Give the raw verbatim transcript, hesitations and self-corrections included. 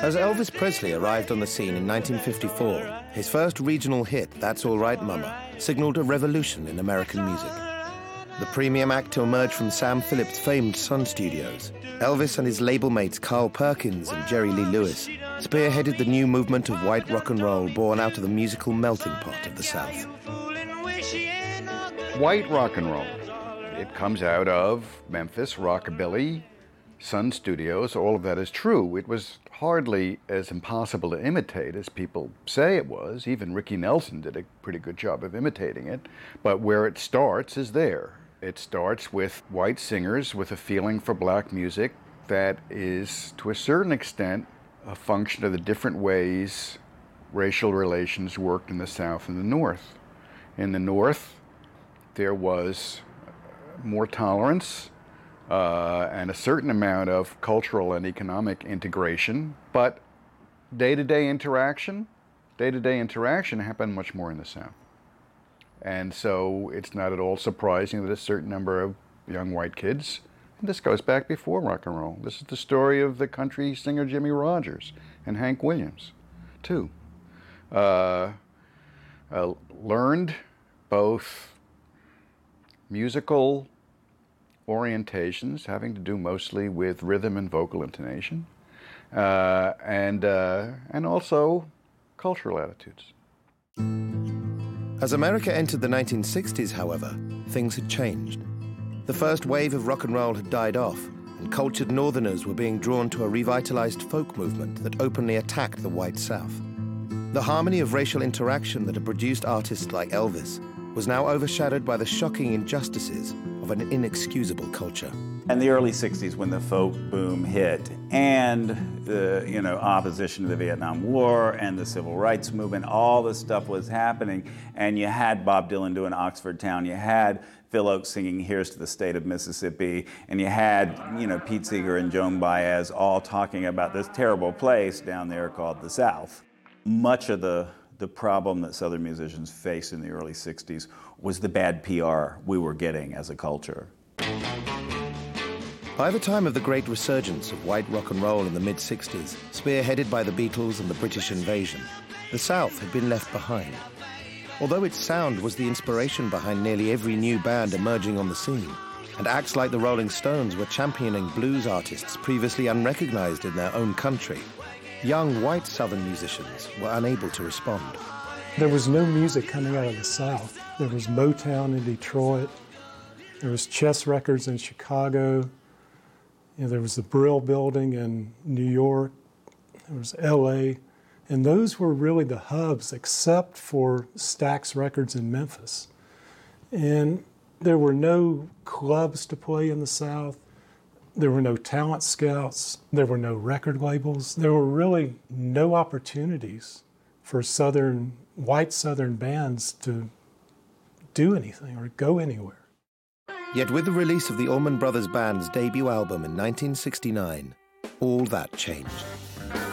As Elvis Presley arrived on the scene in nineteen fifty-four, his first regional hit, That's All Right Mama, signaled a revolution in American music. The premium act to emerge from Sam Phillips' famed Sun Studios, Elvis and his label mates Carl Perkins and Jerry Lee Lewis spearheaded the new movement of white rock and roll born out of the musical melting pot of the South. White rock and roll. It comes out of Memphis, rockabilly, Sun Studios, all of that is true. It was hardly as impossible to imitate as people say it was. Even Ricky Nelson did a pretty good job of imitating it. But where it starts is there. It starts with white singers with a feeling for black music that is, to a certain extent, a function of the different ways racial relations worked in the South and the North. In the North, there was more tolerance uh, and a certain amount of cultural and economic integration, but day-to-day interaction, day-to-day interaction happened much more in the South. And so it's not at all surprising that a certain number of young white kids, and this goes back before rock and roll, this is the story of the country singer Jimmie Rodgers and Hank Williams, too, uh, uh, learned both musical orientations having to do mostly with rhythm and vocal intonation, uh, and, uh, and also cultural attitudes. As America entered the nineteen sixties, however, things had changed. The first wave of rock and roll had died off, and cultured Northerners were being drawn to a revitalized folk movement that openly attacked the white South. The harmony of racial interaction that had produced artists like Elvis was now overshadowed by the shocking injustices of an inexcusable culture. In the early sixties, when the folk boom hit, and the you know opposition to the Vietnam War and the Civil Rights Movement, all this stuff was happening, and you had Bob Dylan doing Oxford Town, you had Phil Oakes singing Here's to the State of Mississippi, and you had you know Pete Seeger and Joan Baez all talking about this terrible place down there called the South. Much of the the problem that Southern musicians faced in the early sixties was the bad P R we were getting as a culture. By the time of the great resurgence of white rock and roll in the mid-sixties, spearheaded by the Beatles and the British invasion, the South had been left behind. Although its sound was the inspiration behind nearly every new band emerging on the scene, and acts like the Rolling Stones were championing blues artists previously unrecognized in their own country, young white Southern musicians were unable to respond. There was no music coming out of the South. There was Motown in Detroit. There was Chess Records in Chicago. You know, there was the Brill Building in New York. There was L A. And those were really the hubs, except for Stax Records in Memphis. And there were no clubs to play in the South. There were no talent scouts. There were no record labels. There were really no opportunities for Southern, white Southern bands to do anything or go anywhere. Yet with the release of the Allman Brothers Band's debut album in nineteen sixty-nine, all that changed.